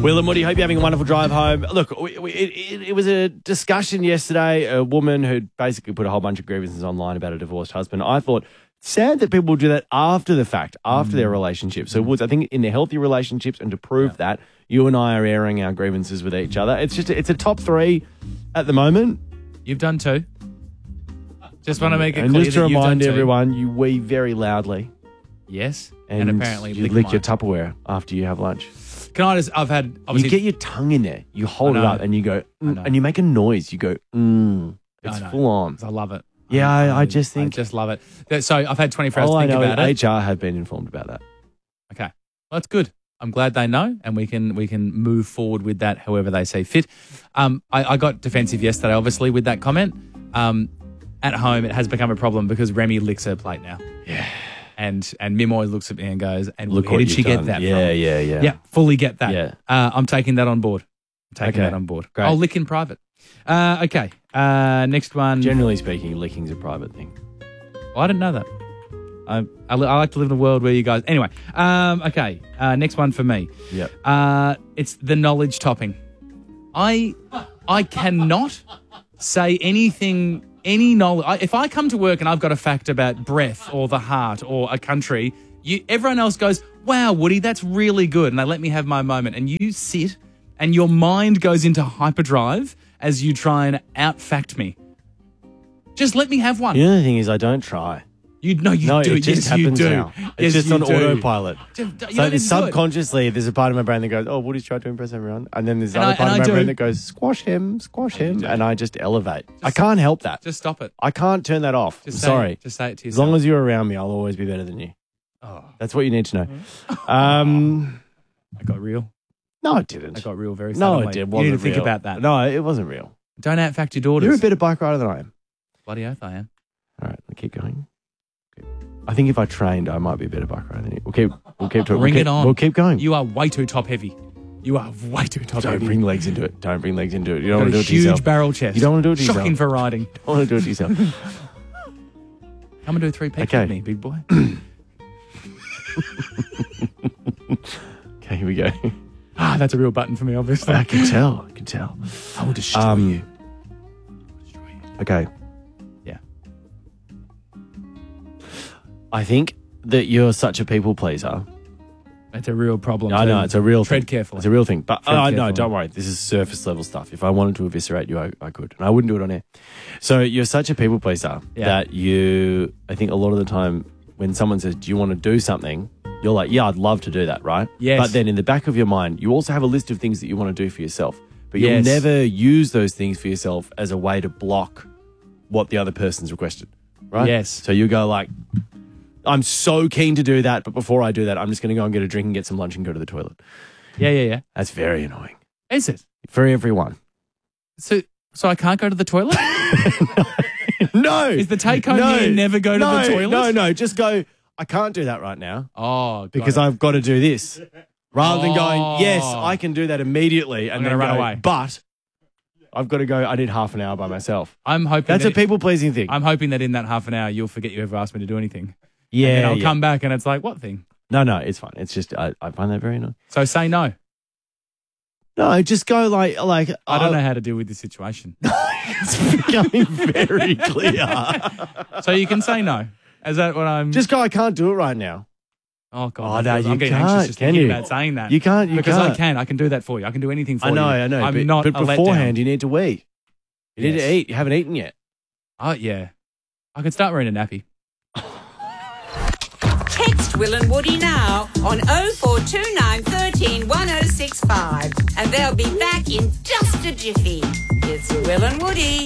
Will and Woody, hope you're having a wonderful drive home. Look, it was a discussion yesterday, a woman who basically put a whole bunch of grievances online about a divorced husband. I thought, sad that people do that after the fact, after their relationship. So, Woods, I think in their healthy relationships, and to prove that, you and I are airing our grievances with each other. It's a top 3 at the moment. You've done 2. Just want to make it and clear just to that you've done remind 2. everyone, you wee very loudly. Yes, And apparently you lick your Tupperware after you have lunch. Can I just? I've had You obviously. get your tongue in there. You hold it know. up and you go, know. and you make a noise. You go, It's I know. full on. I love it. Yeah, I just think. I just love it. So I've had 24 hours All to I think know about is it. HR have been informed about that. Okay, well, that's good. I'm glad they know, and we can move forward with that however they see fit. I got defensive yesterday, obviously, with that comment. At home, it has become a problem because Remy licks her plate now. Yeah. And Mim always looks at me and goes, and Look where what did you've she get done. that from? Yeah. Yeah, fully get that. Yeah. I'm taking that on board. That on board. Great. I'll lick in private. Okay. Next one. Generally speaking, licking's a private thing. I didn't know that. I like to live in a world where you guys... Anyway. Okay. Next one for me. Yep. It's the knowledge topping. I cannot say anything... Any knowledge. If I come to work and I've got a fact about breath or the heart or a country, everyone else goes, wow, Woody, that's really good. And they let me have my moment. And you sit and your mind goes into hyperdrive as you try and out-fact me. Just let me have one. The only thing is I don't try. You do. It just Yes, happens you do. now. Yes, It's just you on do. autopilot. You So don't even subconsciously, there's a part of my brain that goes, oh, Woody's tried to impress everyone. And then there's another part of my brain that goes, squash him. And I just elevate. I can't help that. Just stop it. I can't turn that off. Just I'm say sorry. It. Just say it to As yourself. long as you're around me, I'll always be better than you. Oh, That's what you need to know. I got real. No, it didn't. I got real very No, suddenly. it did. You need to Wasn't think real. about that. No, it wasn't real. Don't out-fact your daughters. You're a better bike rider than I am. Bloody oath I am. All right, I'll keep going. I think if I trained, I might be a better bike rider than you. We'll keep talking. Bring it on. We'll keep going. You are way too top heavy. You are way too top Don't heavy. bring legs into it. Don't bring legs into it. You don't Got want a to do it to huge yourself. barrel chest. You don't want to do it to Shocking yourself. for riding. You don't want to do it to yourself. Come and do 3 peaks Okay. with me, big boy. Okay, here we go. That's a real button for me, obviously. I can tell. I will destroy you. Okay. Yeah. I think that you're such a people pleaser. It's a real problem. I know, too. it's a real Tread thing. carefully. It's a real thing. But Tread no, carefully. don't worry. This is surface level stuff. If I wanted to eviscerate you, I could. And I wouldn't do it on air. So you're such a people pleaser that I think a lot of the time when someone says, do you want to do something? You're like, yeah, I'd love to do that, right? Yes. But then in the back of your mind, you also have a list of things that you want to do for yourself. But you'll Yes. never use those things for yourself as a way to block what the other person's requested, right? Yes. So you go like, I'm so keen to do that, but before I do that, I'm just going to go and get a drink and get some lunch and go to the toilet. Yeah. That's very annoying Is it? for everyone. So I can't go to the toilet? No. Is the take home here never go to the toilet? No. Just go, I can't do that right now Oh, because I've got to do this. Rather than going, yes, I can do that immediately and I'm then gonna run go, away. But I've got to go, I need half an hour by myself. I'm hoping That's a that, people-pleasing thing. I'm hoping that in that half an hour you'll forget you ever asked me to do anything. Yeah. And I'll yeah. come back and it's like, what thing? No, it's fine. It's just, I find that very annoying. So say no. No, just go like I don't know how to deal with this situation. It's becoming very clear. So you can say no. Is that what I'm... Just go, I can't do it right now. Oh, God. no, I'm you getting can't, anxious just can thinking you? about saying that. You can't. Because I can. I can do that for you. I can do anything for you. I know. I'm not but a letdown. beforehand, you need to eat. You need Yes. to eat. You haven't eaten yet. Oh, yeah. I can start wearing a nappy. Text Will and Woody now on 0429 13 1065 and they'll be back in just a jiffy. It's Will and Woody.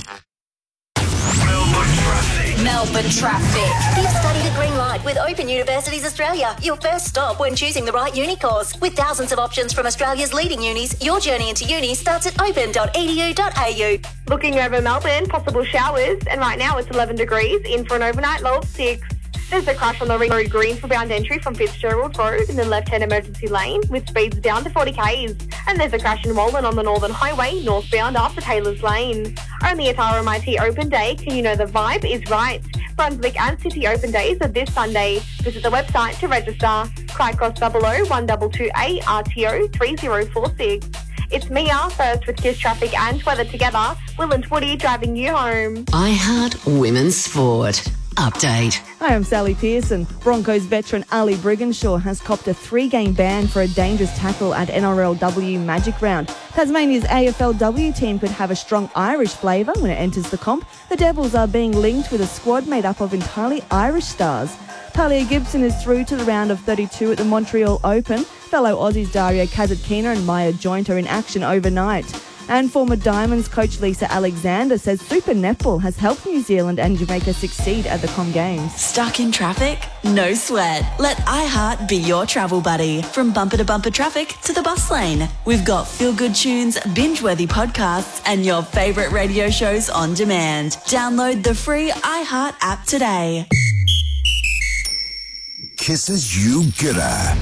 Melbourne traffic. You've studied at Green Light with Open Universities Australia. Your first stop when choosing the right uni course. With thousands of options from Australia's leading unis, your journey into uni starts at open.edu.au. Looking over Melbourne, possible showers, and right now it's 11 degrees, in for an overnight low of 6. There's a crash on the Ring Road Green for bound entry from Fitzgerald Road in the left-hand emergency lane with speeds down to 40 k's. And there's a crash in Wallen on the Northern Highway, northbound after Taylor's Lane. Only at RMIT Open Day can you know the vibe is right. Brunswick and City Open Days are this Sunday. Visit the website to register. Clycross 001228 RTO 3046. It's Mia, first with Kiss Traffic and Weather Together. Will and Woody driving you home. iHeart Women's Sport. Update. Hi, I'm Sally Pearson. Broncos veteran Ali Brigginshaw has copped a 3-game ban for a dangerous tackle at NRLW Magic Round. Tasmania's AFLW team could have a strong Irish flavour when it enters the comp. The Devils are being linked with a squad made up of entirely Irish stars. Talia Gibson is through to the round of 32 at the Montreal Open. Fellow Aussies Daria Kasatkina and Maya Joint are in action overnight. And former Diamonds coach Lisa Alexander says Super Netball has helped New Zealand and Jamaica succeed at the Com Games. Stuck in traffic? No sweat. Let iHeart be your travel buddy. From bumper to bumper traffic to the bus lane. We've got feel-good tunes, binge-worthy podcasts, and your favourite radio shows on demand. Download the free iHeart app today. Kisses You Getter.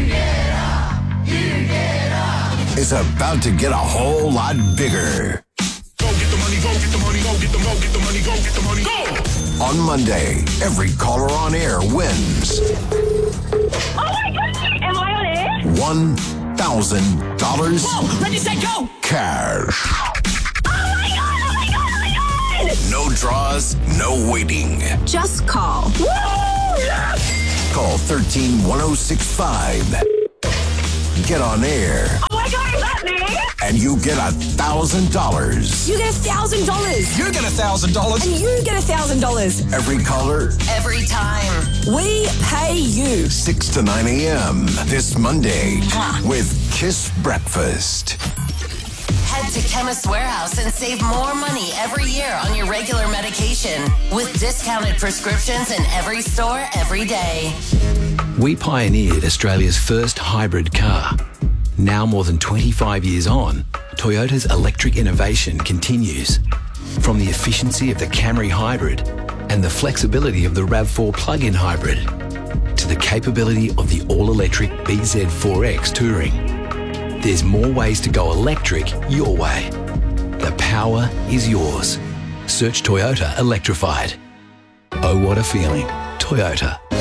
Is about to get a whole lot bigger. Go get the money, go get the money, go get the money, get the money, go get the money, go! On Monday, every caller on air wins. Oh my God! Am I on air? $1,000. Whoa, ready, set, go! Cash. Oh my God! Oh my God! Oh my God! No draws, no waiting. Just call. Woo! Yes! Call 13-1065. Get on air. Oh my God, is that me? And you get $1,000. You get $1,000. You get $1,000. And you get $1,000. Every caller, Every time. We pay you. 6 to 9 a.m. this Monday with Kiss Breakfast. Head to Chemist Warehouse and save more money every year on your regular medication with discounted prescriptions in every store every day. We pioneered Australia's first hybrid car. Now more than 25 years on, Toyota's electric innovation continues. From the efficiency of the Camry Hybrid and the flexibility of the RAV4 plug-in hybrid to the capability of the all-electric BZ4X Touring. There's more ways to go electric your way. The power is yours. Search Toyota Electrified. Oh, what a feeling. Toyota.